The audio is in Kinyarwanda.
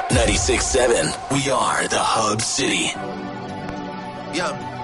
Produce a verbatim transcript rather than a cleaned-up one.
ninety-six point seven. We are the Hub City. Yeah.